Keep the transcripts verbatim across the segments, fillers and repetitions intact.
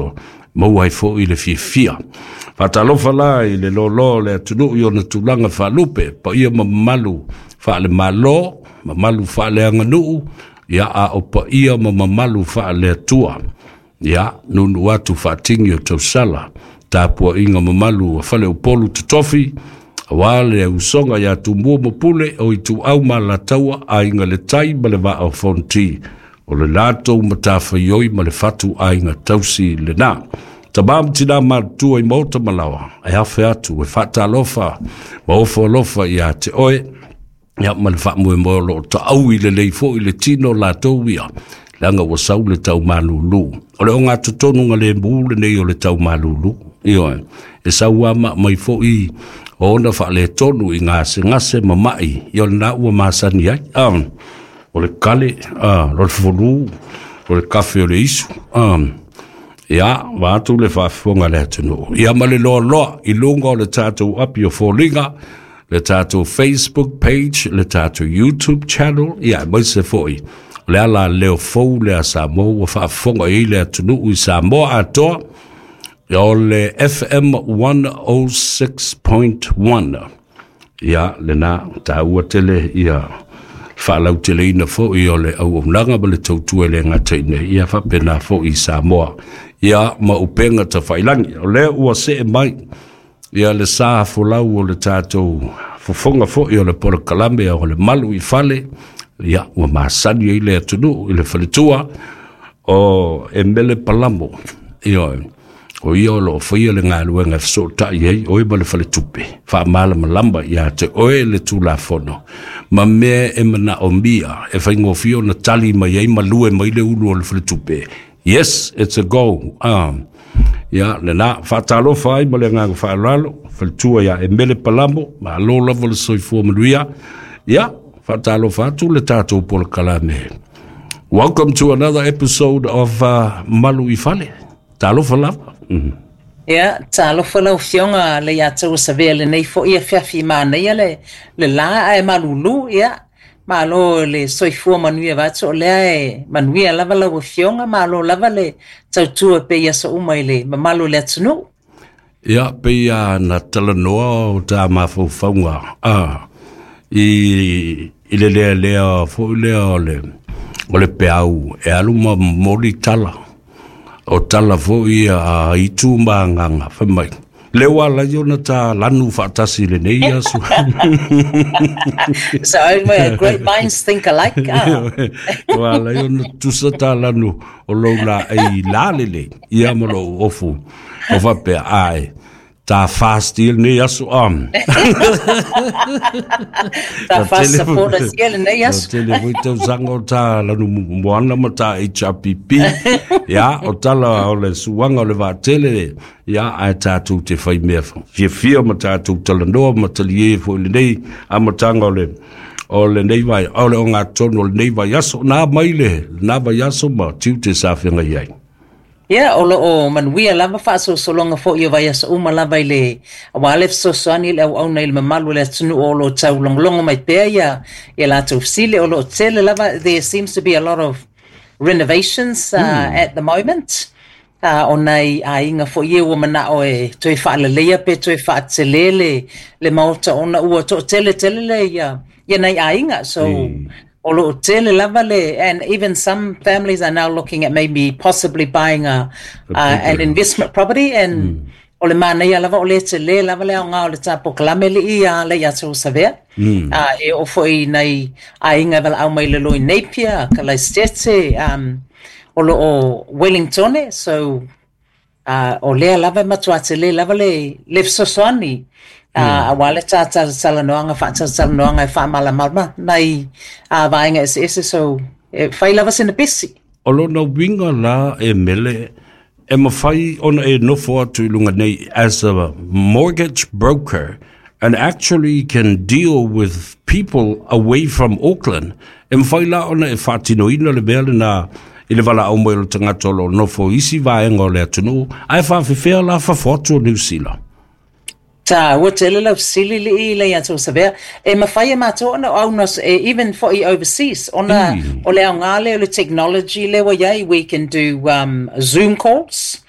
o mau ai fo i le fia. Fatalofa la i le lolo le atunu i ona tulanga whalupe, pa ia mamalu wha le malo, mamalu wha le anganu, ia a o pa ia mamalu wha le atua, ia nunu atu wha tingi o tausala, tāpua inga mamalu a whale upolu tutofi, wale e usonga ia tu mua mapule o i tu au ma la taua a inga le tai ma le waa o fonti, o le lato matafa ioi ma le fatu a inga tausi le na. Tabam tina matua i mauta malawa, ai hafe atu, e fata alofa, ma ofa alofa i a te oe, ia ma le wha mue moe lo ta au i le leifo i le tino la tauia, langa wa sau le tau malulu. O le o ngā tutonu nga le mbule nei o le tau malulu, ioe, e sau ama mai fo i, o ona wha le tonu i ngase ngase mamai, i o le na ua masani ai, um, o le kale, uh, o le folu, o le kafe o le isu, um, ia, wātu le whaafonga le atunu. Ia ma le loa loa, i lunga o le tātou api o fōlinga, le tātou Facebook page, le tātou YouTube channel, ia, mai se fōi. Le ala leo fōu le a Samoa, wa whaafonga i le atunu i Samoa atoa, ia o le F M one oh six point one. Ia, le nā, tā ua tele, ia, whaalau tele ina fōi o le au au nanga ma le tautue le ngataine, ia whapena fōi i Samoa. Ia ma upenga ta whailangi. O lea ua se e mai. Ia le saa fulau o le tātou fufonga fo i o le pora kalame o le malu i fale. Ia ua maasani i le atunu i le whalitua o e mele palamo. Ia o ia o lo whaia le ngā luenga fsota i hei o i ma le whalitupe. Wha mala malamba ia te oe le tūla fono. Ma mea e mana o mia e whaingofio na tali mai ei ma lue mai le ulu o le whalitupe. Yes, it's a go. Um, ya, le na fatalo fai mo le nganga whaalalo, whaltua ya e mele palamo, ma lo lava le soifua manuia. Ya, fatalo fatu le tātou pola kalame. Welcome to another episode of uh, Malu i Fale. Talo falava. Mm-hmm. Yeah, talo falau fionga le ya tau savea le nei fo ia fiafi mana ia le le la ai malulu ia. Malo le soifua manuia vatu o lea e manuia lava lau fionga, malo lava le tautua pe ia sa umai le mamalo le atunu. Ia, pe ia na talanoa o ta mafau faunga. Ah, i, i le lea lea fo lea o le, o le peau, e aluma mori tala. O tala fo ia a itu maanganga, whamai. Lewa la yona ta lanu fatasi le nei asu. So uh, great minds think alike. Ah. Wa la yona tusa ta lanu o lo la ai la lele ia mo lo ofu. O va pe ai ta fast il nei asu am. Ta fast support as il nei asu. Tele muito zango ta lanu moana mata H R P P. Ya o tala o le suanga o le va tele. Ya ai tātou te whai mea wha. Fia fia ma tātou talanoa ma talie fo le nei a matanga o le o le nei vai, o le o ngā tono o le nei vai aso, nā maile, nā vai aso ma tiu te sāwhenga iai. Yeah, o lo o manuia lava wha so so longa fo i o vai aso uma lava i le a walef so soani le au au nei le mamalu le atunu o lo tau longlongo mai pēa ia ia lātou fsile o lo tele lava. There seems to be a lot of renovations uh, mm. at the moment. Uh, o nei a inga fo ie ua mana o e toi whaalelea pe toi whaatelele le maota ona ua to tele tele le ia ia nei a inga. So mm. o lo tele lava le, and even some families are now looking at maybe possibly buying a, uh, an investment property and mm. o le manea lava o le tele lava le o ngā o le tapo kalame le ia le ia tau savea. Mm. Uh, e o fo i nei a inga vala au mai le loi Napier, ka lai stete, um, o lo o Wellington, so uh, o lea lava matuate le lava le lef sosoani uh, a wale tata salanoanga whata salanoanga e whamala malma nei a vainga ese ese, so e whai lava sena pesi. O lo na winga la e mele e mawhai ona e nofo atu lunga nei as a mortgage broker and actually can deal with people away from Auckland. E mawhai la ona e whatino ina le mele na i le wala au moelo tangata lo nofo isi vaenga o le atunu, ai whawhiwhea la whawhotu o New Zealand. Ta, ua te lela sili li i le ato savea. E mawhai e mato ona au nos, e, even for i overseas, ona mm. o le au ngale o le technology le wa yai, we can do um, Zoom calls.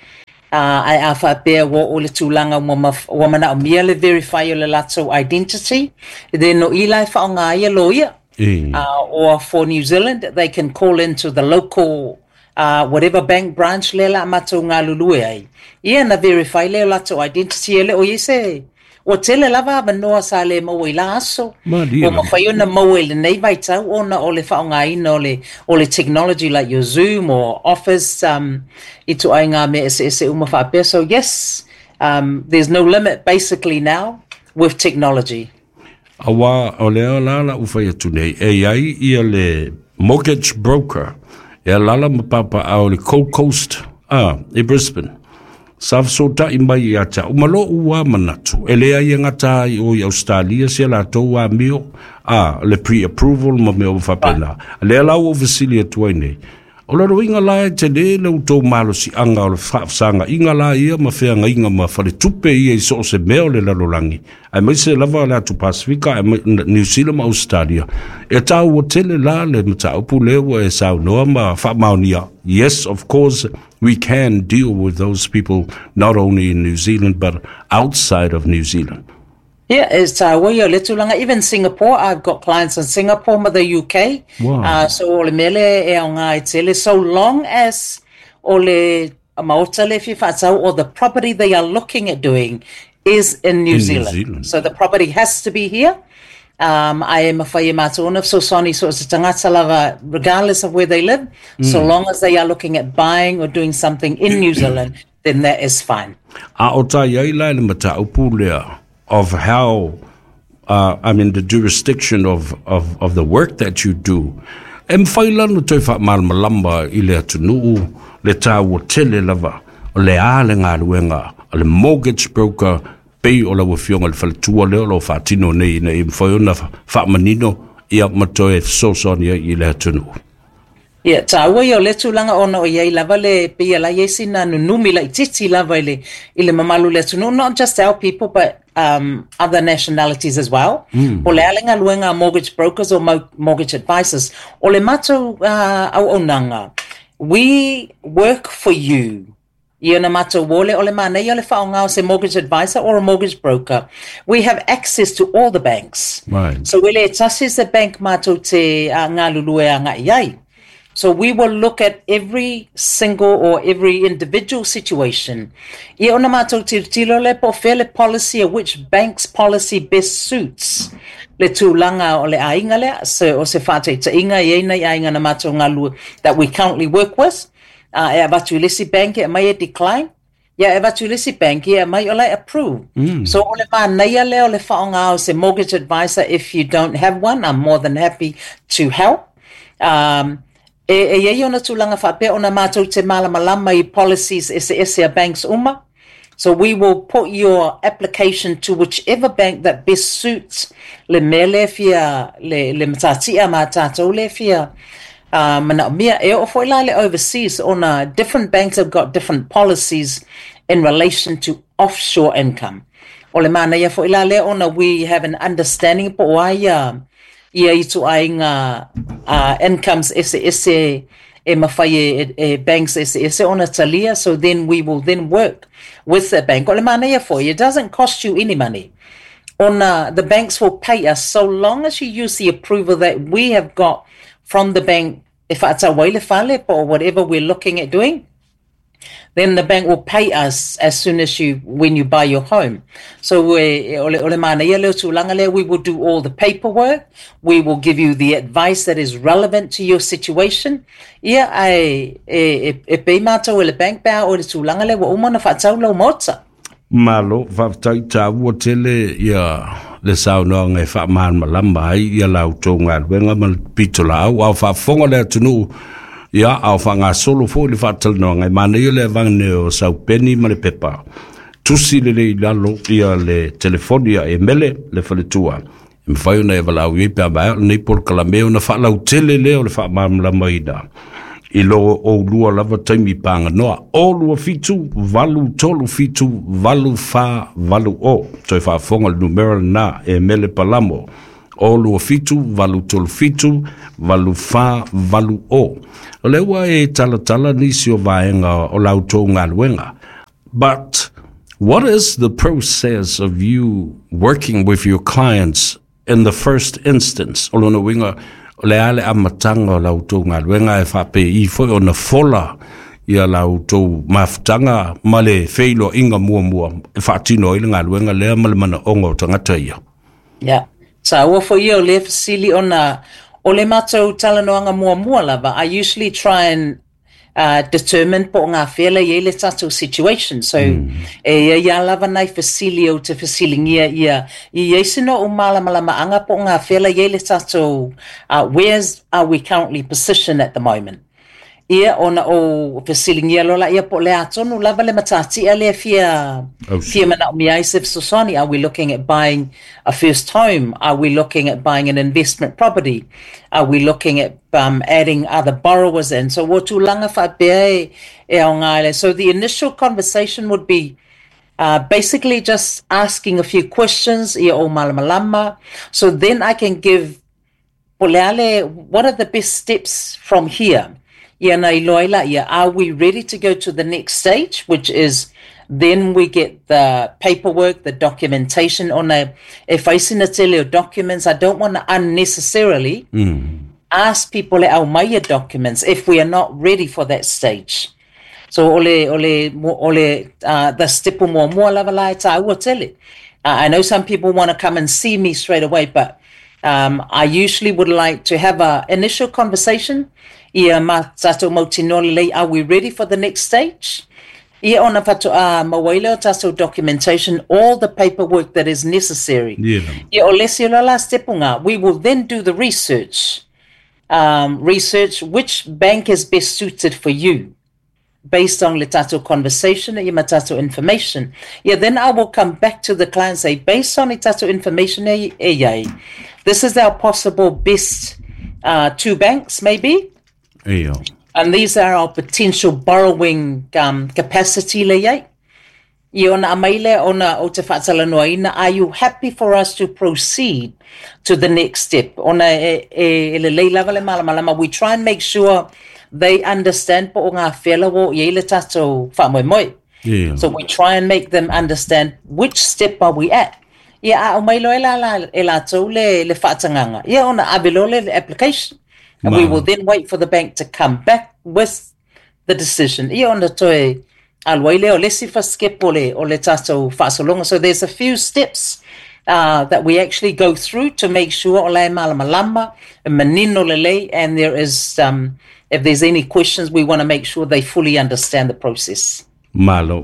Uh, ai a whapea wo o le tūlanga wa mana o mia le verify o le lato identity. Then no ilai whaonga ia lo ia. Uh, or for New Zealand, they can call into the local uh, whatever bank branch le la mato ngā lulue ai. Ia na verify le lato identity ele o yese. O tele lava manoa sa le mau i la aso. O mawhai ona mau e le nei vai tau ona o le whaonga ina o le, o le technology like your Zoom or Office um, i tu ai ngā me ese ese uma whapea. So yes, um, there's no limit basically now with technology. Awa o leo lala ufai atu nei. E ai ia le mortgage broker. E lala mapapa au le Gold Coast. Ah, e Brisbane. Saf so ta imai ia ta umalo ua manatu elea ia ngata i o i Australia se la to a mio a le pre-approval ma me o fapena le la o vasilia tuine o lo inga la te le le to malo si anga o fa sanga inga la ia ma fe anga inga ma fale tupe ia i so se meo le lalolangi ai mai se lava la tu Pacifica New Zealand ma Australia e ta o tele la le mata o pule o e sa no ma fa maunia. Yes, of course, we can deal with those people not only in New Zealand but outside of New Zealand. Yeah, it's uh, we are little even Singapore. I've got clients in Singapore, but the U K. Wow. Uh, so ole mele e nga itele so long as ole maotale fi fatau or the property they are looking at doing is in New, in Zealand. New Zealand. So the property has to be here. Um, I am a whaia mātona, so soni, so it's a tangata lava, regardless of where they live, mm. so long as they are looking at buying or doing something in New Zealand, then that is fine. A o tai ai lai le mata upu lea of how, uh, I mean, the jurisdiction of, of, of the work that you do. E mwhaila no toi wha malmalamba i le atunuu, le tā ua tele lava, o le āle ngā ruenga, o le mortgage broker, pei o la wafionga le whaletua leo lo whaatino nei na i mwhaiona whaamanino i ap matoe sosonia i le atunuu. Yeah, tā ua i o le tūlanga ona o iei lava le pia la iesi na nunumi la i titi lava i le, i le mamalu le atunuu, not just our people, but um, other nationalities as well. Mm. O le alenga luenga mortgage brokers or mo mortgage advisors. O le mato uh, au onanga. We work for you. Iona mato wole ole manei ole whaonga o se mortgage advisor or a mortgage broker. We have access to all the banks. Right. So wele tasis the bank mato te uh, ngā lulue a ngā iai. So we will look at every single or every individual situation. Ia ona mato te tilo le po le policy of which bank's policy best suits le tūlanga o le ainga le so o se whate te inga i eina i ainga na mato ngā lua that we currently work with. Uh, e avatu lisi bank e mai e decline. Ia e avatu lisi bank e mai o le approve. Mm. So o le māneia le o le whaonga o se mortgage advisor, if you don't have one, I'm more than happy to help. Um, e e iei ona tūlanga whapea ona mātou te malamalama i policies ese ese a banks uma. So we will put your application to whichever bank that best suits le mele fia, le, le matatia ma tātou le fia. Um, overseas on uh, different banks have got different policies in relation to offshore income. Ole mana ia fo ilale ona we have an understanding po ia ia itu ainga uh, incomes ese ese e mawhai e, e banks ese ese ona talia, so then we will then work with the bank. Ole mana ia fo, it doesn't cost you any money. Ona the banks will pay us so long as you use the approval that we have got from the bank, if it's a waile fale or whatever we're looking at doing, then the bank will pay us as soon as you, when you buy your home. So we, we will do all the paperwork. We will give you the advice that is relevant to your situation. Ia ai e e pe mātou ele bank pa o le tūlanga le wa umana whaatau lau mota. Malo, whaftai tā ua tele ia le sauna ngai whaamahan malamba ai ia lau tō ngā ruenga mal pito lau au whaafonga le atunu ia au whanga solo fo le whaatalanoa ngai mana ia le vangane o sau peni ma le pepa tusi le le ilalo ia le telefonia e mele le whaletua e mwhaiuna e walau i pia mai nei por kalameo na whaalau tele leo le whaamahan malamba ida I lo o lua lava taimi panga noa o lua fitu valu tolu fitu valu fa valu o toi fa fonga numero na e mele palamo o lua fitu valu tolu fitu valu fa valu o o lewa e tala tala nisi o vaenga o lautou ngā luenga but what is the process of you working with your clients in the first instance? Olona winga le ale amatanga la utonga wenga e fape I foi ona fola ia la uto maftanga male feilo inga mua mua e fatino ile nga wenga le mal mana ongo tangata ia. Yeah. So wa for you le fasili ona ole mato talanoanga mua mua lava. I usually try and Uh, determined po nga fela yele tato situation. So, mm. e ya lava nai facilio te facilingia ia i yesino umala malama anga po nga fela yele tato uh, where's are we currently positioned at the moment? Ia ona o facilingia lola ia po le atonu lava le matati ale fia oh, fia mana miaisef sosani. Are we looking at buying a first home? Are we looking at buying an investment property? Are we looking at um, adding other borrowers in? So wotu langa fa be e ngaile. So the initial conversation would be uh, basically just asking a few questions ia o malamalama. So then I can give poleale what are the best steps from here? Are we ready to go to the next stage, which is then we get the paperwork, the documentation on a, if I send a documents, I don't want to unnecessarily mm. ask people our Maya documents if we are not ready for that stage. So ole ole ole uh, the step more more level I will tell it. Uh, I know some people want to come and see me straight away, but um, I usually would like to have a initial conversation. Ia matato mautinole, are we ready for the next stage? Ia ona fato a mawele tato documentation, all the paperwork that is necessary. Yeah. Ia olesi la stepunga. We will then do the research. Um, research which bank is best suited for you, based on litato conversation, ia matato information. Yeah, then I will come back to the client and say, based on litato information, eh, eh, this is our possible best uh, two banks, maybe. Yeah. And these are our potential borrowing um, capacity. Are you happy for us to proceed to the next step? We try and make sure they understand. Yeah. So we try and make them understand which step are we at. Yeah, application. And wow. we will then wait for the bank to come back with the decision. So there's a few steps uh, that we actually go through to make sure, and there is, um, if there's any questions, we want to make sure they fully understand the process. Malo,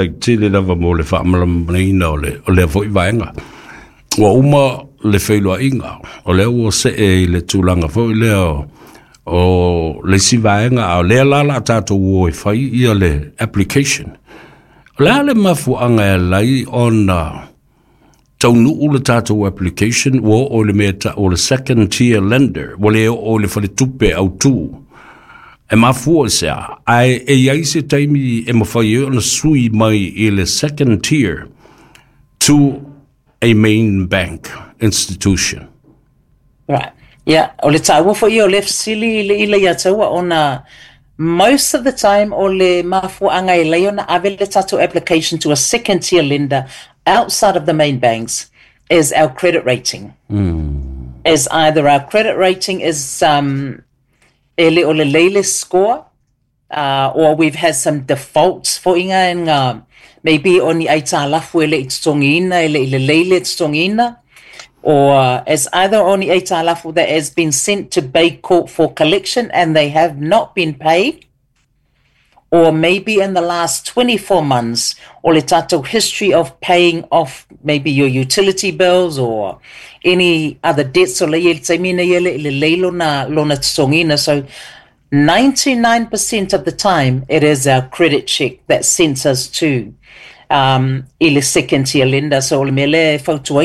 wa uma le feilo inga o le o se e le tulanga fo le o le sivaenga o le la la tato wo fai ia le application la le mafu anga lai on tonu u le tato application wo o le meta o le second tier lender wo le o le fale tupe au tu e mafu se ai e ia se taimi e mo fai o na sui mai i le second tier to a main bank institution. Right. Yeah. Ole tawa for you left silly ile ya tawa ona most of the time ole mafu anga ile ona avele tato application to a second tier lender outside of the main banks is our credit rating. Mm. Is either our credit rating is um ele ole lele score uh, or we've had some defaults for inga and um, maybe only aita lafu ele itongina ele ile lele itongina, or as either only aita lafu that has been sent to Bay Court for collection and they have not been paid, or maybe in the last twenty-four months, or le tato history of paying off maybe your utility bills or any other debts, or le tsemina yele ile leilo na lona tsongina. So ninety-nine percent of the time, it is our credit check that sends us to um, ile second tier lender. So it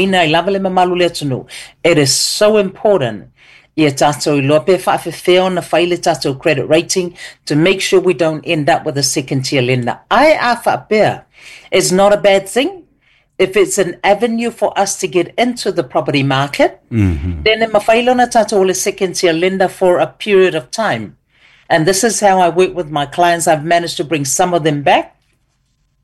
is so important ia tato lope fa fe on the file tato credit rating to make sure we don't end up with a second tier lender. I afa bear is not a bad thing. If it's an avenue for us to get into the property market, mm-hmm. then in mafailona tato a second tier lender for a period of time. And this is how I work with my clients. I've managed to bring some of them back.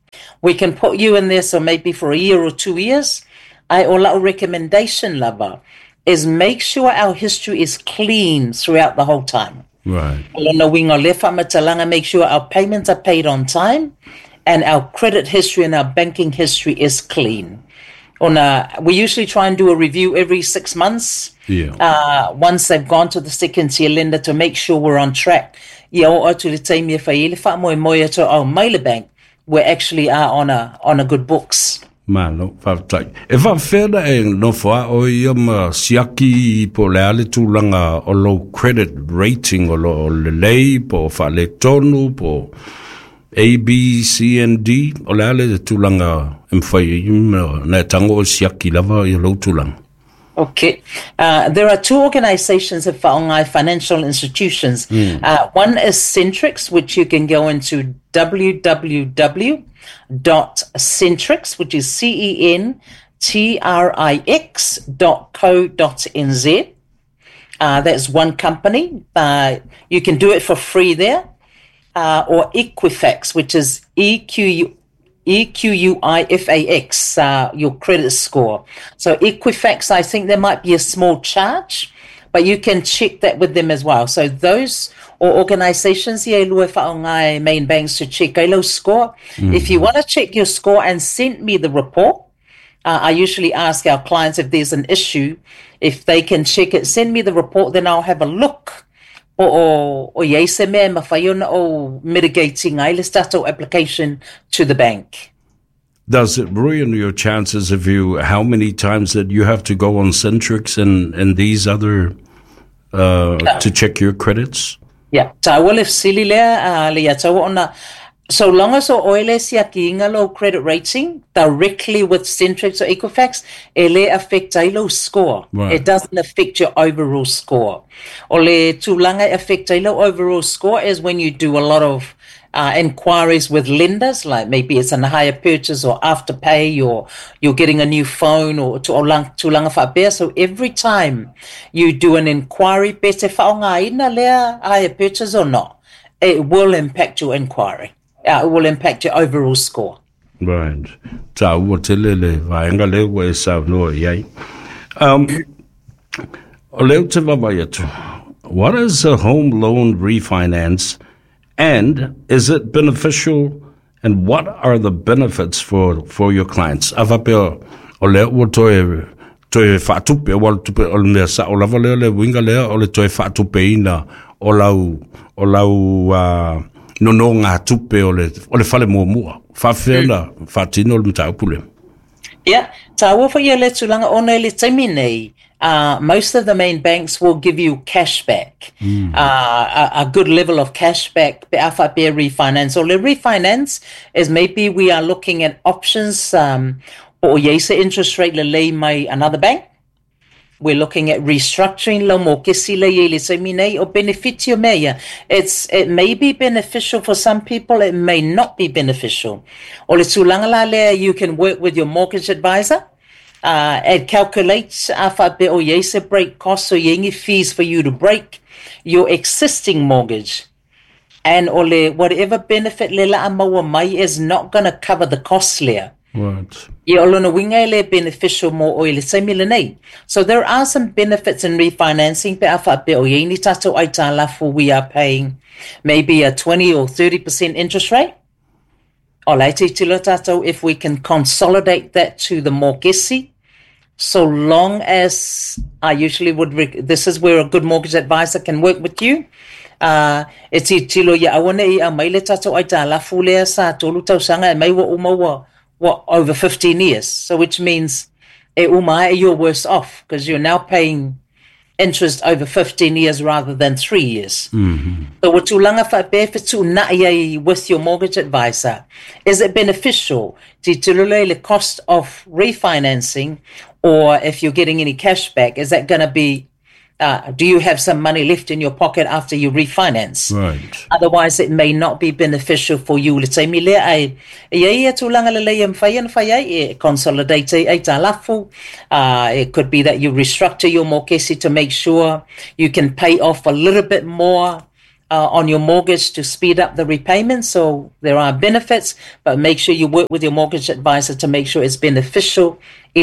we can put you in there, so maybe for a year or two years. I o la'u recommendation lava is make sure our history is clean throughout the whole time. Right. Lona winga le whamatalanga, make sure our payments are paid on time and our credit history and our banking history is clean. Ona, we usually try and do a review every six months. Yeah. Uh, once they've gone to the second tier lender to make sure we're on track. Ia o atu le taimia whaile wha moe moe to au Maila Bank, we actually are on a on a good books. Malo, whaatai. E whawhera e no wha o ia ma siaki po le ale tūlanga o low credit rating o lo le lei po wha le tonu po A, B, C, and D o le ale tūlanga e mwhai na tango o siaki lava i lo tūlanga. Okay. Uh, there are two organizations of whaongai financial institutions. Mm. Uh, one is Centrix, which you can go into w w w dot centrix, which is C E N T R I X dot co dot N Z. Uh, that's one company. Uh, you can do it for free there. Uh, or Equifax, which is E Q U E Q U I F A X, uh, your credit score. So Equifax, I think there might be a small charge, but you can check that with them as well. So those or organizations, yeah, main banks to check a low score. Mm-hmm. If you want to check your score and send me the report, uh, I usually ask our clients if there's an issue, if they can check it, send me the report, then I'll have a look. O o ye se me mawhaiona o mitigating ai le stato application to the bank. Does it ruin your chances if you, how many times that you have to go on Centrix and, and these other, uh, yeah. to check your credits? Yeah. Ta wale sili lea, le ya tawa ona, so long as o oile sia kiinga lo credit rating directly with Centrix or Equifax, ele affect a low score. Right. It doesn't affect your overall score. Ole tulanga affect a low overall score is when you do a lot of uh, inquiries with lenders, like maybe it's a higher purchase or afterpay, or you're getting a new phone, or tulanga whapea. So every time you do an inquiry, bete whaonga ina lea higher purchase or not, it will impact your inquiry. Uh, it will impact your overall score. Right. Ta ua telele vaenga le wa sa no yai. Um o leo te vavai atu. What is a home loan refinance, and is it beneficial, and what are the benefits for for your clients? Avapeo o leo o toe toe fatupe o tupe o le sa o lava leo le winga leo o le toe fatupe ina o lau o lau uh, no no ngā tupe o le, o le whale mua mua. Whawhena, whatino le mtau pule. Yeah, tā wafa ia le tulanga ona le taimi nei, uh, most of the main banks will give you cash back, mm. uh, a, a good level of cash back, pe awha pe refinance. Or le refinance is maybe we are looking at options, um, o yeisa interest rate le lei mai another bank. We're looking at restructuring lo mo kesi le ye le semine o benefitio mea. It's it may be beneficial for some people, it may not be beneficial. O le tulanga la le, you can work with your mortgage advisor. Uh, it calculates afa be o ye se break costs or yengi fees for you to break your existing mortgage. And o le whatever benefit le la amaua mai is not going to cover the costs le. Right. Beneficial more oil nei. So there are some benefits in refinancing. We are paying maybe a twenty or thirty percent interest rate. If we can consolidate that to the mortgage, so long as I usually would, rec- this is where a good mortgage advisor can work with you. Uh, it's tilo ya awane a maile tato aita la fulea sa tolu tau sanga e mai wa umawa. What, over fifteen years? So which means e umai, you're worse off because you're now paying interest over fifteen years rather than three years. Mm-hmm. So what you langa fa befitu na ia with your mortgage advisor, is it beneficial to the cost of refinancing, or if you're getting any cash back, is that going to be Uh, do you have some money left in your pocket after you refinance? Right. Otherwise, it may not be beneficial for you. Let's say, mile ai ia tulanga le le mfaya mfaya e consolidate ai talafu. Uh, it could be that you restructure your mortgage to make sure you can pay off a little bit more uh, on your mortgage to speed up the repayment. So there are benefits, but make sure you work with your mortgage advisor to make sure it's beneficial.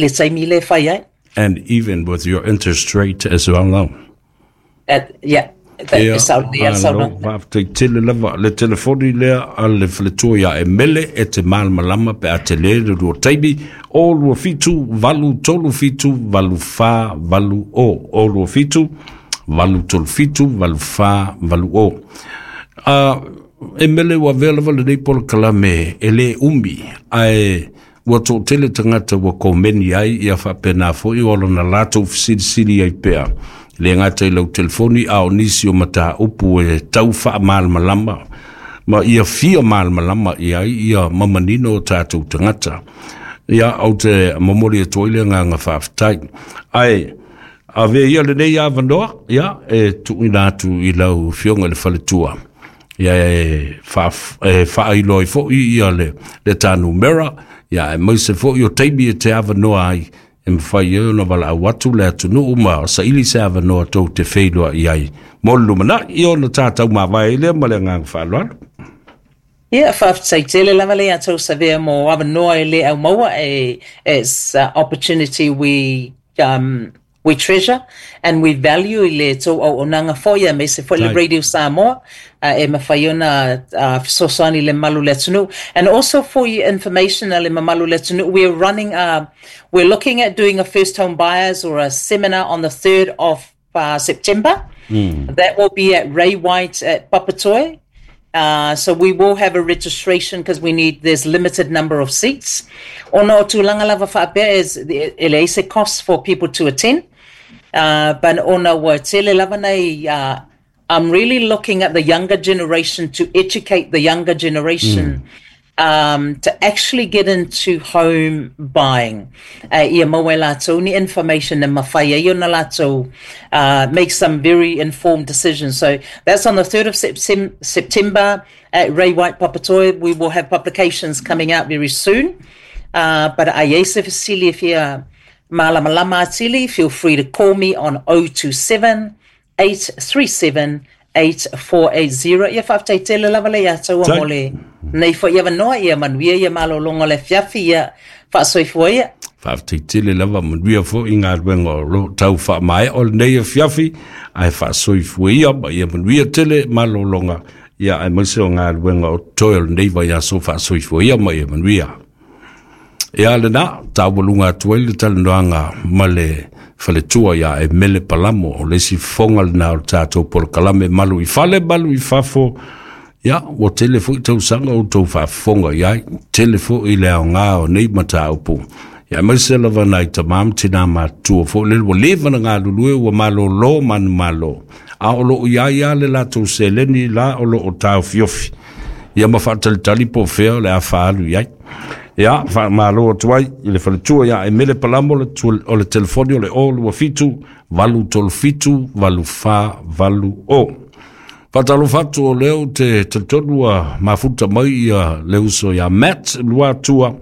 And even with your interest rate as well now. At, yeah. Ia, alo, wafte tele lava, le telefoni lea, ale fletua ia e mele, e te malmalama pe a te le, le rua taibi, o rua fitu, valu tolu fitu, valu fa, valu o, o rua fitu, valu tolu fitu, valu fa, valu o. Uh, e mele wa vela vale nei pola kalame, e le umbi, ai, wa tō tele tangata wa komeni ai, ia fa pena fo, i ola na lato fisiri siri ai pea. Le ngata i lau telefoni a o nisi o mata upu e tau wha maal malama. Ma ia fia maal malama ia ia mamanino o tātou tangata. Ia au te mamori e toile ngā ngā whaafitai. Ai, a vea ia le nei awanoa, ia, e tu inatu i lau fionga le whaletua. Ia e whaailo i fo i ia le, le tānu mera. Ia e maise fo i o teibi e te awanoa ai. E mwhai eo na wala awatu le atunu uma sa ili se awa noa tau te wheilua i ai. Molu mana, i o na tātau ma vai le ma le ngang whaaluana. Ia, whaafitai tele lama le atau sa vea mo awa noa e le au maua e as uh, opportunity we um, we treasure and we value i le tau au onanga foia me se fo le Radio Samoa uh, e mawhai ona uh, sosoani le malu le tunu. And also for your information le malu le tunu, we're running uh, we're looking at doing a first home buyers or a seminar on the third of uh, September. Mm. That will be at Ray White at Papatoe. Uh, so we will have a registration because we need, there's limited number of seats. Ono tūlanga lava whaapea is, ele ese costs for people to attend. Uh, but ona wa tele lava nei, uh, I'm really looking at the younger generation to educate the younger generation mm. um, to actually get into home buying. Uh, ia mawe lātou ni information and mawhai e iona lātou uh, make some very informed decisions. So that's on the third of September at Ray White Papatoe. We will have publications coming out very soon. Uh, but a ese fasili if you Malama Lama Atili, feel free to call me on zero two seven, eight three seven, eight four eight zero. Ia whaftai tele lava le ata ua mole. Nei fo ia wanoa ia manuia ia malo longo le fiafi ia whaasoifua ia. Whaftai tele lava manuia fo i ngā ruenga lo tau wha mai o nei a fiafi ai whaasoifua ia ma ia manuia tele malo longa ia ai maise o ngā ruenga o toil nei vai aso whaasoifua ia ma ia manuia. Ia le na, tāwalunga tuaile talanoanga male whaletua ia e mele palamo o lesi fongal na o tātou por kalame malu i whale, malu i whafo. Ia, o telefo i tau sanga o tau whafonga, ia, telefo i leo ngā o nei mata upu. Ia, maise lava nai tamam tina mātua fo, lelo levana ngā lulue wa malo lo manu malo. A o lo ia ia le la tau seleni la o lo o tau fiofi. Ia mawhatali tali po feo le a whaalu iai. Ia, wha malo o tuai, i le whaletua ia e mele palamo le o le telefoni o le o lua fitu, valu tolu fitu, valu wha, valu o. Whatalo fatu o leo te tatonua mafuta mai ia leuso ia Matt lua tua.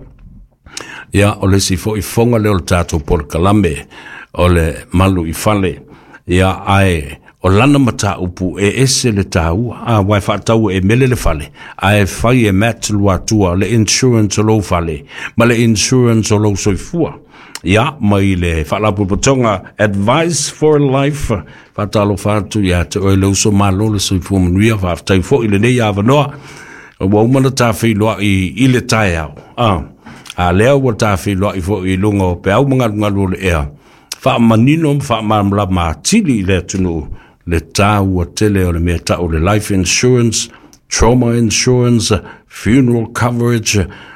Ia, o le si fo i fonga leo le tato por kalame, o le malu i fale. Ia, ai, o lana mata upu e ese le tau, a wai whaatau e mele le fale, a e whai e Matt lua tua, le insurance o lo fale, ma le insurance o lo soifua. Ia, mai le whaalapu patonga, advice for life, whaatalo whaatu, ia, te oe leo so malo le soifua manuia, whaatai fo i le nei awanoa, o waumana ta whiloa i, i le tae au. Ah, a leo wa ta whiloa i fo i lunga o pe au mga ngalu le ea. Wha manino, wha mamla ma tili le tunu, le tāua tele o le mea ta o le life insurance, trauma insurance, funeral coverage,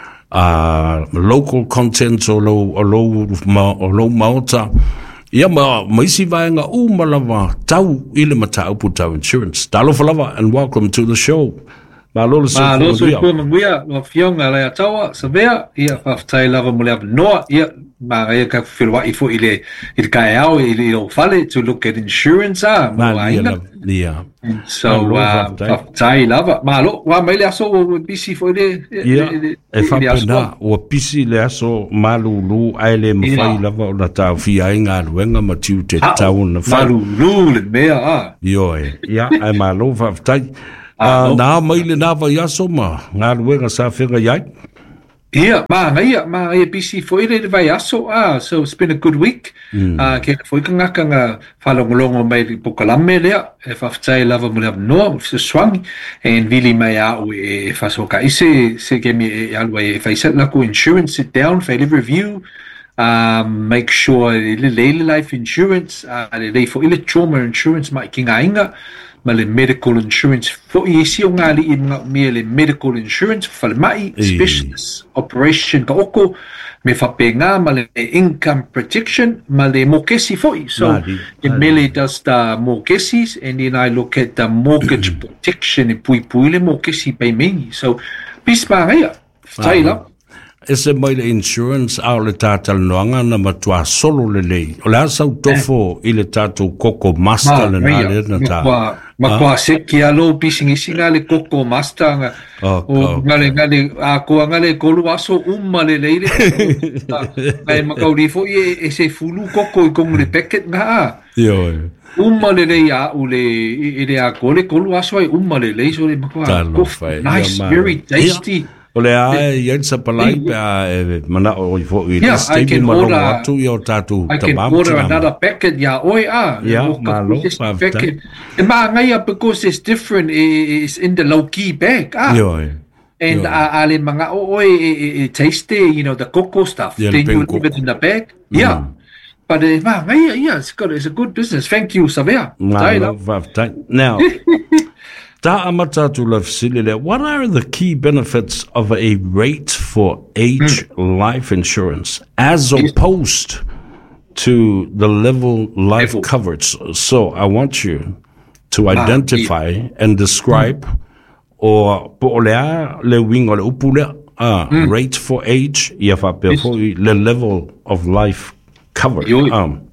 uh, local content o lo, o lo, ma, o lo maota. Ia ma, maisi vaenga u malawa tau ile ma tau pu tau insurance. Talo falava and welcome to the show. Malo le Ma lo so so ko manguia lo fionga la tawa sa vea ia faftai lava mo le no ia ma ia ka filwa i fo ile il ka au ile o fale to look at insurance ah ma ia so faftai lava ma lo wa mai le aso o bisi fo ile ia e fa pena o bisi le aso malu lu ai le mafai lava o la tau fia inga luenga ma tiu te tau na fa malu lu le mea ah io ia ai malo faftai Uh, na mai le na vai aso ma ngā ruenga sa whenga iai? Ia, ma ngai ma ngai bisi foi le vai aso ah so it's been a good week. Mm. Uh ke foi ka ngaka nga whalongolongo mai i Pokalame lea e whaftai lava mo lea noa se swang and vili mai au e whasoka ise se ke mi e alua e whaiset lako insurance sit down whaile review um make sure le leile life insurance uh, le lei fo ile trauma insurance mai ki ngā inga ma le medical insurance fo i isi o ngā li i mga mea le medical insurance whale mai specialist operation ka oko me whape ngā ma le income protection ma le mokesi fo i so it merely does the mokesis and then I look at the mortgage protection e pui pui le mokesi pay me so pisma ngai whai la ese mai le insurance au le tātal noanga na matua solo le lei. O le asau tofo i le tātou koko master le nā le na tā. Ma kua seki alo pisingisi ngā le koko master nga. O ngale ngale a kua ngale kolu aso umma le leile. Ngai makauri fo i e se fulu koko i kongu le packet ngā. Yo. Umma le lei a u le i le a kole kolu aso ai umma le lei so le makua. Nice, very tasty. O le ae yen sa palai pe a mana o i fo i le stable malongo atu i o tatu I can order another packet ya oi a yeah malo packet e ma ngai because it's different it's in the low key bag ah and ale mga oi taste you know the cocoa stuff then you leave it in the bag yeah but ma ngai yeah it's good it's a good business thank you Savea now Ta amata tu la facility. What are the key benefits of a rate for age mm. life insurance as opposed to the level life level. coverage? So I want you to identify ah, yeah. and describe mm. or polea le wing or upule ah mm. rate for age yafa the level of life covered. Um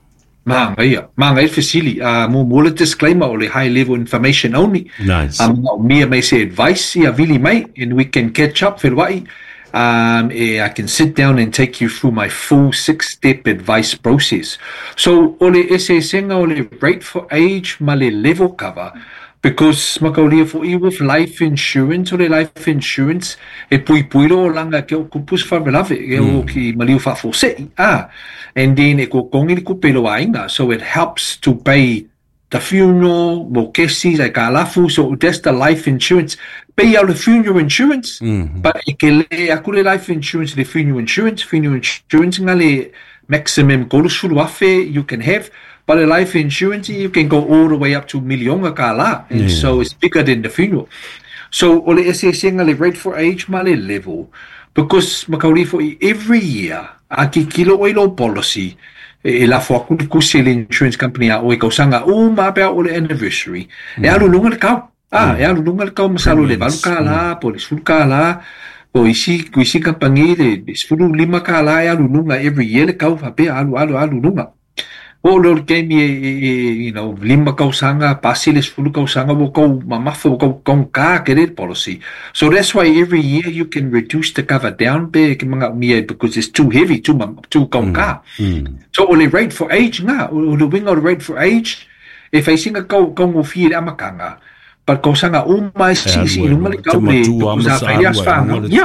Ma ngai ma ngai facility uh mo mo le disclaimer o le high level information only. Nice. Um me may say advice ia really mai and we can catch up for wai. Um eh, I can sit down and take you through my full six step advice process. So ole ese senga ole rate for age ma le level cover because makaulia for you with life insurance ole life insurance e pui pui lo langa ke o kupus fa velave e o ki maliu fa fo se ah and then e ko kongi ku pelo ainga so it helps to pay the funeral mokesi like alafu so that's the life insurance pay out the funeral insurance mm-hmm. but e ke le akule life insurance the funeral insurance funeral insurance ngale maximum golusulu afe you can have but a life insurance, you can go all the way up to milionga kala, and yeah. so it's bigger than the funeral. So, ole ese senga le rate for age male level, because makauri for every year, aki kilo oilo policy, e la fo aku kusi le insurance company a o e kausanga o ma pe ole anniversary. Mm. E alu lunga le kau, ah, mm. e alu lunga le kau masalo le balu kala, polis ful kala, o isi kuisi kampangi le sfulu lima kala e alu lunga every year le kau fa pe alu alu alu lunga. O lo ke mi you know lima kausanga pasiles fulu kausanga wo ko mamafa wo ko ka credit policy so that's why every year you can reduce the cover down big mga mi because it's too heavy too too ka mm. so only rate for age nga o the wing or rate for age if I sing a ko ko mo fi amakanga but kausanga o mai si si no mali ka me sa faias fanga yeah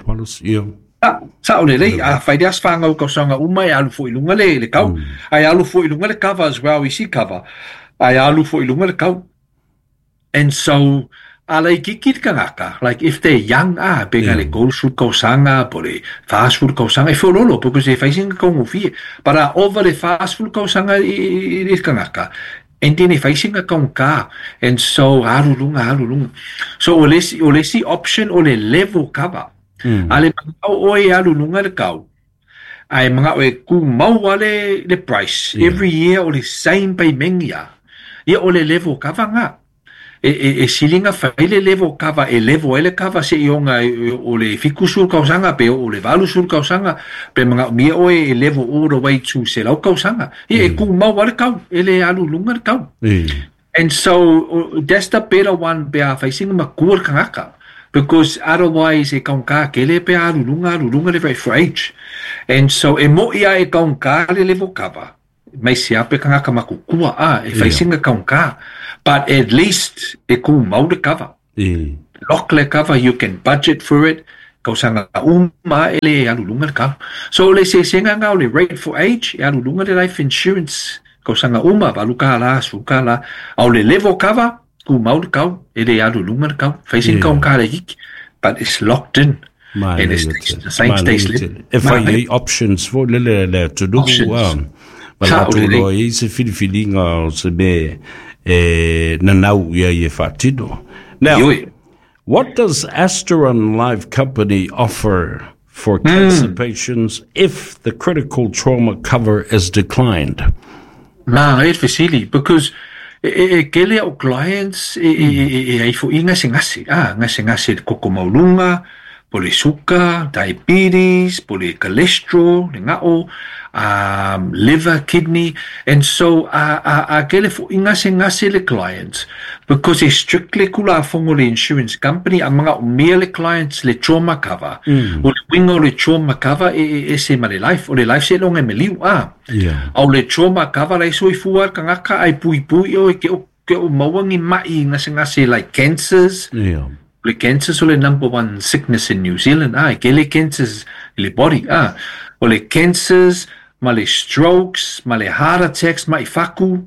Ah, sa ole le a faidas fanga ko sanga umai alu fo ilunga le le kau ai alu fo ilunga le cover as well we see cover ai alu fo ilunga le kau and so ala ikikit kangaka like if they young ah pega le gold shoot ko sanga pole fast food ko sanga fo lolo because if I sing ko mo fi para over the fast food ko sanga is kangaka and then if I sing a ka and so alu lunga alu lunga so ole si ole si option ole level cover Mm. Ale mga oe alu lunga le kau ai mga oe ku mau wale le price yeah. every year o le same pay mengia ia o le level kavanga e, e, e silinga whai le levo kava, e levo ele kava se ionga o le fiku sul kausanga, pe o le valu sul kausanga, pe mga mia oe e levo all the way to se lau kausanga. E e ku mau wale kau, ele alu lunga kau. And so, that's the better one pe a whai singa makuar kangaka. Because otherwise e kaun ka kele pe alu lunga, alu lunga le vai for age. And so, e mo ia e kaun ka le levo kava. Mai se ape kangaka makukua a, e whai singa kaun ka. But at least e ku mau le kava. Lock le kava, you can budget for it. Kau sanga uma ele alu lunga le kava. So le se senga ngau le rate for age, e alu lunga le life insurance. Kau sanga uma, balu ka la, suka la. Au le level kava, ku mau le kau, ele alu lunga le kau. Whai singa kaun ka le hiki. But it's locked in. And it's the same stays lit. If I options for le le le to do. Options. Malatulo e se filifilinga o se be e nanau ia e fatino. Now, what does Asteron Life Company offer for cancer mm. patients if the critical trauma cover is declined? Ma, e fasili, because e kele o clients e e e fo inga singasi, ah, ngasi ngasi koko maulunga, pole suka, diabetes, pole cholesterol, ngao, um, liver, kidney, and so a a a kele fo ingase ngase le clients because it's strictly kula fongo le insurance company a mga umea le clients le trauma cover mm. o le wingo le trauma cover e e se male life o le life se longa me liu a yeah. Au le trauma cover le soi fuar kangaka ai pui pui o ke o ke o mawangi mai ngase ngase like cancers yeah. Le cancers o le number one sickness in New Zealand ah ke le cancers le body ah o le cancers ma le strokes, ma le heart attacks, ma i faku,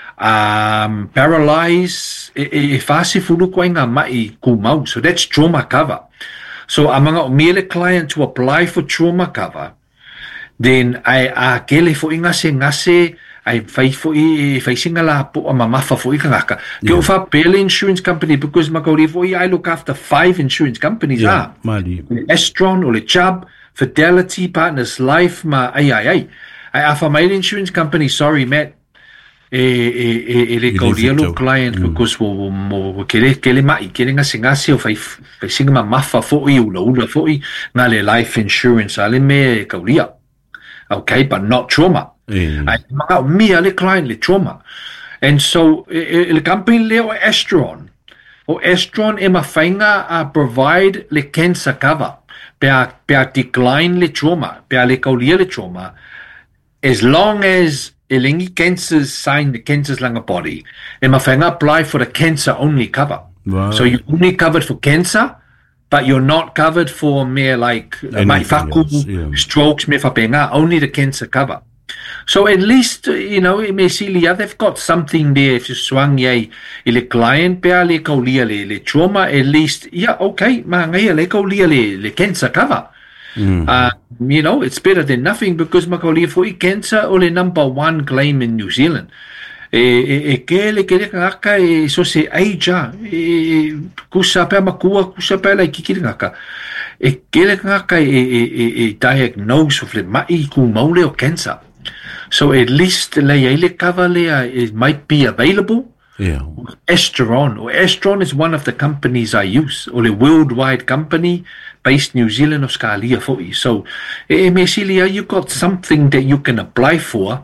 um, paralyze, e, e, e fasi fulu ko inga ma i kumau. So that's trauma cover. So amanga o mele client to apply for trauma cover, then I a kele fo inga se ngase, ai fai fo i fai singa la po mamafa fo i kangaka. Ke o fa pele insurance company because makauri fo I look after five insurance companies yeah, ah. Mali. Estron o le Chubb, Fidelity, Partners Life, ma ai ai ai. Ai afa mai insurance company, sorry Matt. E e e le kaudialo client mm. because wo mo kele kele mai kele nga singa se o fai fai singa ma mafa fo i ula ula fo i nga le life insurance ale me kaudia. Okay, but not trauma. Mm. Ai ma mi ale client le trauma. And so e, e, le company le o Estron. O Estron e ma fainga a provide le cancer cover. Per, per decline le trauma, per le kaulia le trauma, as long as elingi cancers sign the cancers langa body, and mafanga apply for the cancer only cover. Wow. So you're only covered for cancer, but you're not covered for mere like maifaku, yeah. strokes, me fapenga, only the cancer cover. So at least, you know, Mesilia, they've got something there. If you swang ye, le client pe le kaulia le le trauma, at least, yeah, okay, ma ngai le kaulia le le cancer cover. Mm. Uh, you know, it's better than nothing because ma kaulia for cancer or the number one claim in New Zealand. E e e ke le ke le ngaka e so se aija e kusa pe makua kusa pe la kiki ngaka. E ke le ngaka e e e diagnose of le mai ku maule o cancer. So at least le ele cover le it might be available. Yeah. Estron or Estron is one of the companies I use or a worldwide company based New Zealand or Scalia for you. So eh Mesilia, you got something that you can apply for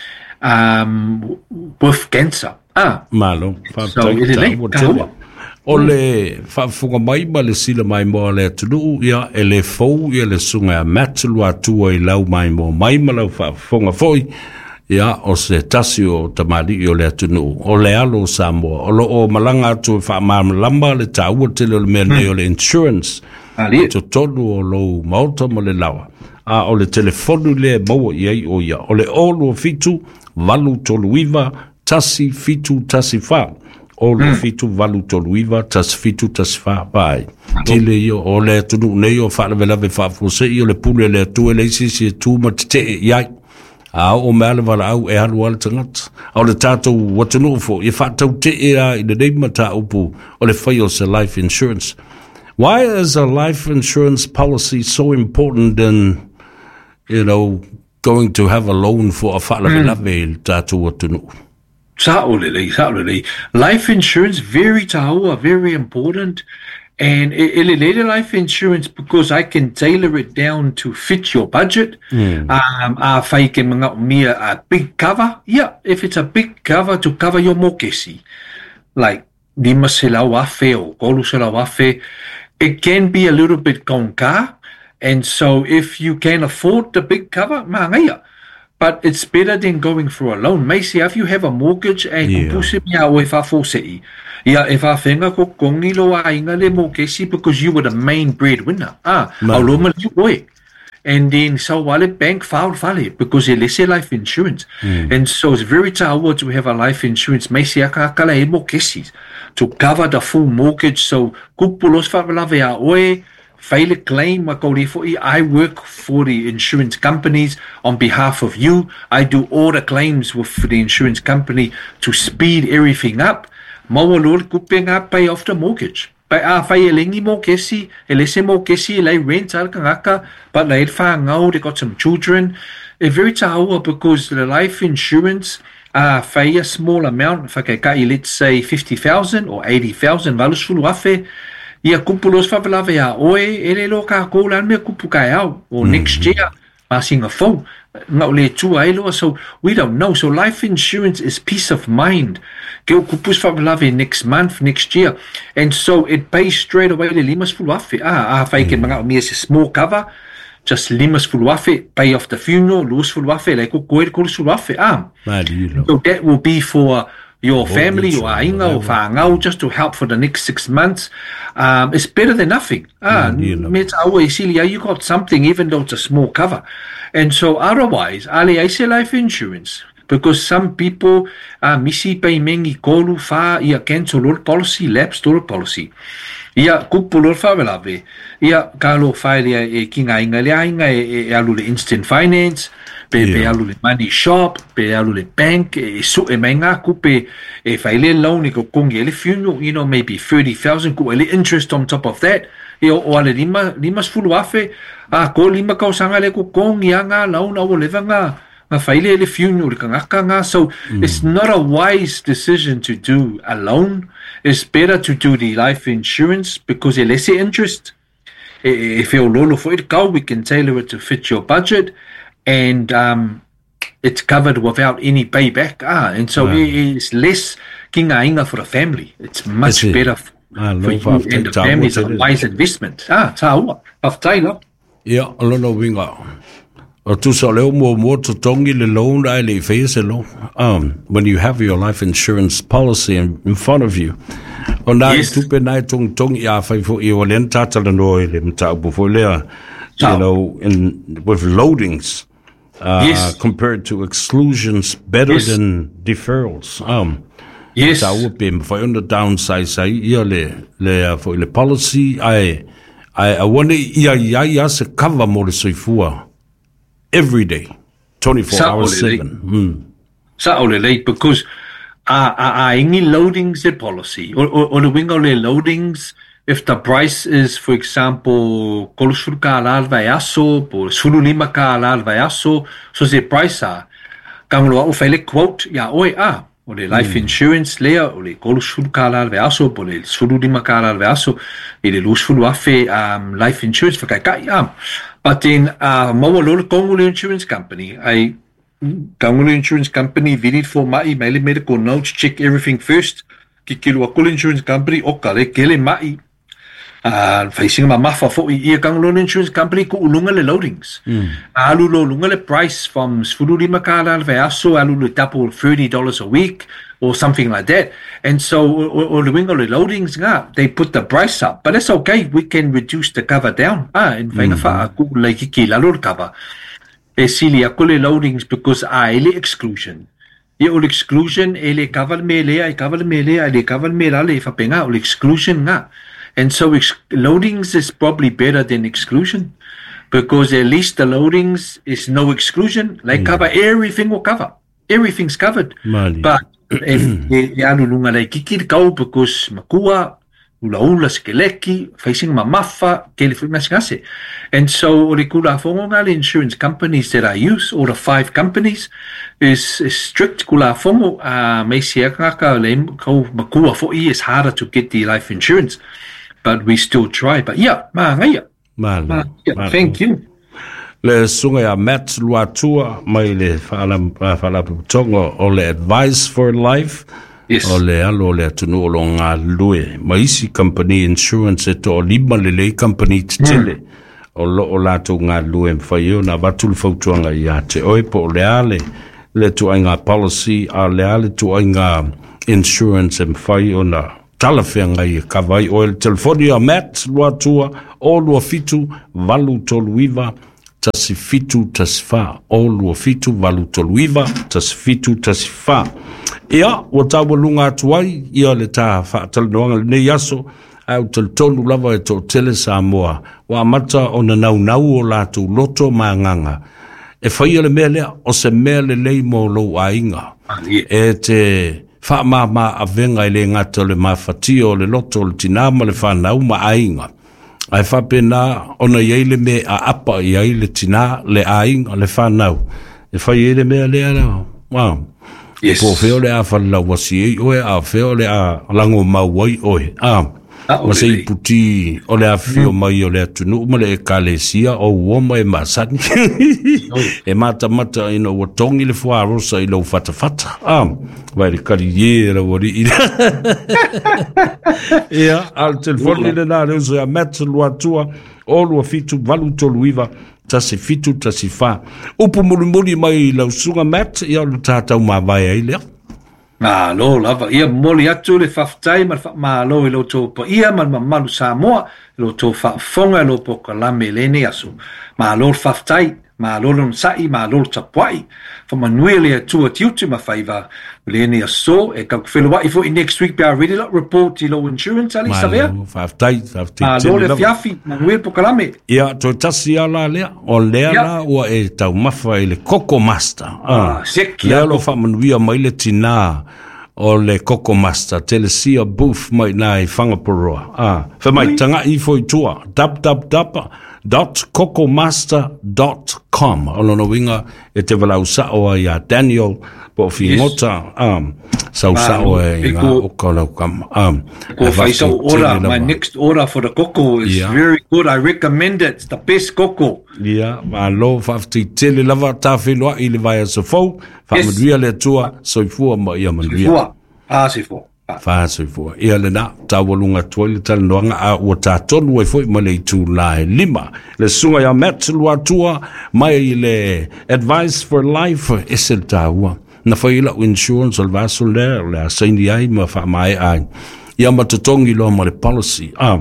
um with cancer. Ah. Malo. So it is o le whaafunga mai ma le sila mai mo le tunu ia e le fau ia le sunga matulu atua I lau mai mo mai ma lau whaafunga foi ia o se tasi o tamari o le tunu o le alo Samoa o lo o malanga atu whaamama le taua tele o le mea nei o le insurance to tonu o lo mauta mo le lawa a o le telefonu le maua iai o ia o le olu o fitu valu tolu iwa tasi fitu tasi wha o le fitu valu tolu iwa, tas fitu tas wha pai. Tile io o le tunu nei o wha lewe lawe wha fose i o le pule le tu e leisi si e tu ma te te iai. A o mea le wala au e halu ala tangat. A o le tātou watanu fo, i wha tau te e a i le neima tā upu o le whai o se life insurance. Why is a life insurance policy so important in, you know, going to have a loan for a wha lewe lawe tātou watanu? Sa olele, sa olele. Life insurance, very taua, very important. And ele life insurance because I can tailor it down to fit your budget. Mm. Um, a whai ke mga umia a big cover. Yeah, if it's a big cover to cover your mokesi, like lima sila wafe or kolu sila wafe, it can be a little bit konka. And so if you can afford the big cover, maangaya. But it's better than going for a loan. Macy, if you have a mortgage, and yeah. Yeah, if I think I could kongi lo ainga le mokesi because you were the main breadwinner. Ah, aloma you and then so wale bank filed fale because they say life insurance. Mm. And so it's very tawa to have a life insurance. Macy akakala e mokesi to cover the full mortgage. So kupulos fa lave a oe. Fail a claim, I work for the insurance companies on behalf of you. I do all the claims with the insurance company to speed everything up. Mawalol kupeng pay off the mortgage. By a failing mo kesi, elese mo kesi, lay rent al kangaka, but lay fangao, they got some children. A very tawa because the life insurance uh pay a small amount, let's say fifty thousand or eighty thousand valus fuluafe. Ia kupulos favelave a oe ele lo ka ko lan me kupu kai au or next year passing a phone na le tu ai lo so we don't know. So life insurance is peace of mind. Ke kupus favelave next month, next year, and so it pays straight away le limas fuluafe ah ah fai ke manga mi is small cover just limas fuluafe pay off the funeral lose fuluafe like ko ko fuluafe ah so that will be for your family or ainga or whāngau just to help for the next six months. Um, it's better than nothing. Ah, it's always silly. You got something even though it's a small cover. And so otherwise, ali I say life insurance because some people uh, misi pay mengi kolu fa ia cancel all policy, lapse all policy. Ia kupulor fa velave. Ia kalo fa ia e kinga inga le ainga e, e alu le instant finance. Pe yeah. pe alu le money shop, pe alu le bank, e su e menga kupe e faile loan e ko kongi ele funeral, you know, maybe thirty thousand ku ele interest on top of that. E o, o ale lima lima fulu afe, a ko lima kau sanga le ko kongi anga loan o leva nga nga faile ele funeral ka ngaka nga. So mm. it's not a wise decision to do a loan. It's better to do the life insurance because ele se interest. If you lolo for it go, we can tailor it to fit your budget. And um, it's covered without any payback. Ah, and so wow. it's less kinga inga for a family. It's much it. better for, ah, for you and the family. It's a wise investment. Ah, taua. Of Taylor. Yeah, alona winga. O tu sa leo mo mo to tongi le loan ai le face lo. Um, when you have your life insurance policy in, in front of you. O na yes. tu pe nai tong tong ia fai fo i o len tata le no le mta bu fo le. You know, in with loadings. Uh, yes. Compared to exclusions, better yes. than deferrals. Um, yes. So I would be for on the downside. Say, yeah, le le for the policy. I I I want to yeah yeah yeah se cover more soifua every day, twenty four hours seven. Hmm. So late because uh uh any loadings the policy or or, or the wing ole loadings. If the price is, for example, kolusuru ka alal vai aso, por sulu lima ka alal vai aso, so the price a, kanglo o fele quote, ya oi a, o le life insurance lea, o le kolusuru ka alal vai aso, por le sulu lima ka alal vai aso, e le lusfulu afe um, life insurance for kai kai am. But then, uh, mawa lolo Kongolo Insurance Company, I, Kongolo Insurance Company, vinit for mai, maile medical notes, check everything first, kikilu a Kongolo Insurance Company, o kale kele mai, Uh, facing ma mafa fo i Kongolo Insurance Company ku ulunga le loadings. Mm. Alu lo lunga le price from sfulu lima ka alal vai aso, alu le double thirty dollars a week or something like that. And so or the wingo le loadings nga, they put the price up. But that's okay, we can reduce the cover down. Ah, in fainga fa ku le kiki la lo cover. E sili a le loadings because a ele exclusion. Ye ul exclusion ele cover me le ai cover me le ai cover me la le fa penga ul exclusion nga. And so ex- loadings is probably better than exclusion because at least the loadings is no exclusion. They mm. cover everything will cover. Everything's covered. Mali. But if they alulunga le kikir kau because makua ula ula skeleki, facing mamafa, kele fu ngase. And so o le kula fongo ngale insurance companies that I use, all the five companies, is, is strict kula fongo, uh, me siakaka le ko makua fo i, it's harder to get the life insurance, but we still try. But yeah, ma ngaya. Ma, ma, yeah, thank you. Le sunga ya Matt Luatua mai le fala fala tongo o le advice for life. Yes. O le alo le tunu o lo ngā lue. Maisi company insurance e to o lima le le company titele. Mm. O lo o lato ngā lue mwhai o na watulu fautuanga i a te oe po le ale. Le tu ai ngā policy a le ale tu ai ngā insurance e mwhai o na talawhenga i kawai o le telefoni a Matt Luatua o lua fitu valu tolu iwa tasi fitu tasi wha. O lua fitu valu tolu iwa tasi fitu tasi wha. Ia, o tawa lunga atuai, ia le tā whaatalonoanga le nei aso, au tal tolu lava e tō tele sa moa, wa mata o na nau nau o lātou loto mā nganga. E whaia le mea lea, o se mea le lei mō lou a inga. E te wha mā mā a venga i le ngata le mā whatio le loto le tinama le whanau ma a inga. Ai whapena, ona iei le me a apa iei le tina le a inga le whanau. E whaia le mea lea lea, wow. Yes. Po feo le a whala wasi e oe, a feo le a lango mauai oe. Ah, wasi i puti o le a feo mai o le atunu, uma le e kalesia o uoma e masani. E mata mata ino watongi le fua rosa i lau fata fata. Ah, vai le kariera wari i. Ia, al telefoni le nā reuso a Matt Luatua, o lua fitu valu tolu iwa, tasi fitu, tasi wha. Upu muri muri mai lau sunga Matt, ia lu tātau mā vai ai lea. Mā lo, lava. Ia moli atu le whaftai, ma mā lo i lo tō pa ia, ma malu Samoa, lo tō whafonga, lo po kalame lene asu. Mā lo whaftai, mā lo lon sai, mā lo tapuai. Whamanui le atua tiutu ma whaiva, lene aso, e kau whelua i fo i next week, bia really lot report i lo insurance, ali savea? Mā lo whaftai, whaftai. Mā lo le fiafi, manui po kalame. Ia, tō tasi ala lea, o lea la ua e tau mawha i le Coco Master. Ah, seki. Lea lo whamanuia mai le tina o le Coco Master, telesia booth mai nā i whangaporoa. Ah, whamai tanga i fo i tua, www dot cocomaster dot com. Olono winga e te walau sao ia Daniel po fi ngota um sau sao e nga o kolau kam um ko faisa order my next order for the cocoa is yeah. very good. I recommend it. It's the best cocoa. Yeah, ma lo fafti tele lava ta filo i le vai so fo fa madria le tua so fu ma ia madria ah si fo fa so fu ia le na ta volunga tole tal noanga a o ta tonu e fo ma le tu la lima le sunga ya Matt Luatua mai le advice for life esel taua na foi la insurance al vaso le la sendi ai ma fa mai ai ia ma totongi lo ma le policy ah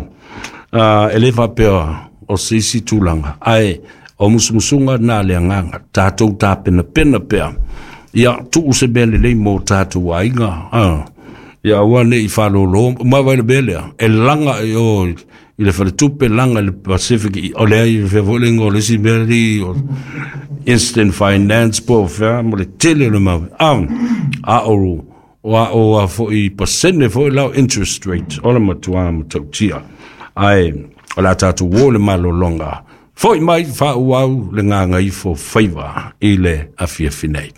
uh, eleva pe o sisi tulanga ai o musumusunga na le nganga tatou ta pena pena pe ia tu se bele le mo tatou ainga ah ia wane i falo lo ma vai le bele e langa o i le fale tupe langa le Pacific o le ai fe volingo le siberi o instant finance po fa mo le tele le ma ah a o wa o fo i pasene fo la interest rate o le matua mo tia ai o la tatu wo le malo longa fo i mai fa uau le nganga i fo favor i le afia finai.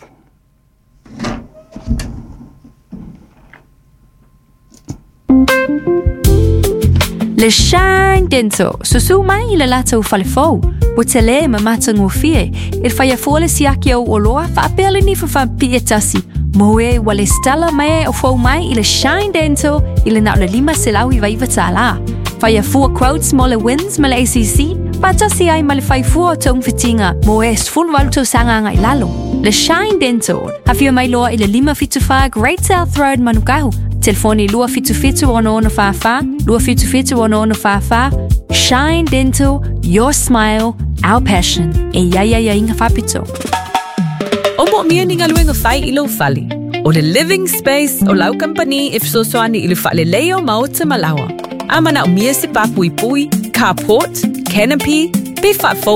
Le Shine Dental, susu mai le lato falefou. O tele ma matango fie, il faya fole siaki o oloa fa apele ni fa pietasi. Moe wale stella mai o fo mai il Shine Dental, il na le lima selau i vai vatala. Faya fu quotes mo le wins ma le A C C, patasi ai ma le fai fu o tong fitinga, moe full valto sanga ngai lalo. Le Shine Dental, hafio mai loa il lima fitufa Great South Road Manukau. Telefoni lua fitu fitu ono ono fafa, lua fitu fitu ono ono fafa. Shine Dental, your smile, our passion. E ya ya ya inga fapito. Omo mia ninga luenga fai ilo fali. O le living space o lau company if so soani ilo fale leo maota malawa. Amana o mia se papui pui, carport, canopy, be fat